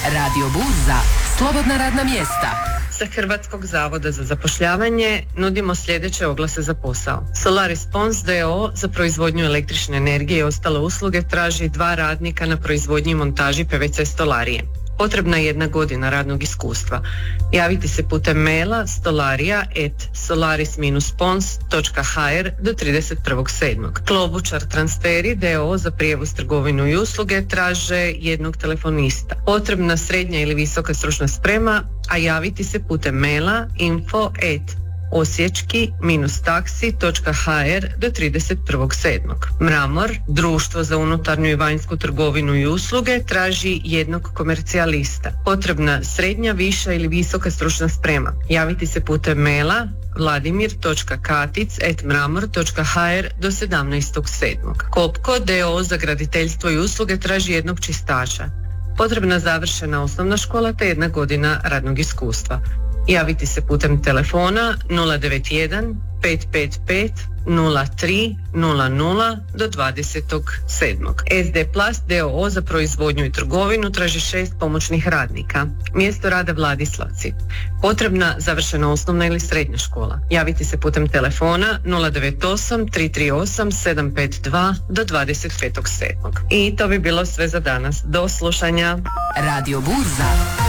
Radio Burza, slobodna radna mjesta. Sa Hrvatskog zavoda za zapošljavanje nudimo sljedeće oglase za posao. Solaris Pons d.o.o. za proizvodnju električne energije i ostale usluge traži 2 radnika na proizvodnji i montaži PVC stolarije. Potrebna je 1 godina radnog iskustva. Javiti se putem maila stolaria@solaris-pons.hr do 31.7. Klobučar transferi d.o.o. za prijevoz, trgovinu i usluge traže 1 telefonista. Potrebna srednja ili visoka stručna sprema, a javiti se putem maila info@osječki-taksi.hr do 31.7. Mramor, društvo za unutarnju i vanjsku trgovinu i usluge, traži 1 komercijalista. Potrebna srednja, viša ili visoka stručna sprema. Javiti se putem maila vladimir.katic@mramor.hr do 17.7. Kopko d.o.o. za graditeljstvo i usluge traži 1 čistača. Potrebna završena osnovna škola te 1 godina radnog iskustva. Javiti se putem telefona 091 555 0300 do 20.7. SD Plast d.o.o. za proizvodnju i trgovinu traži 6 pomoćnih radnika. Mjesto rada Vladislavci. Potrebna završena osnovna ili srednja škola. Javiti se putem telefona 098 338 752 do 25.7. I to bi bilo sve za danas. Do slušanja. Radio Burza.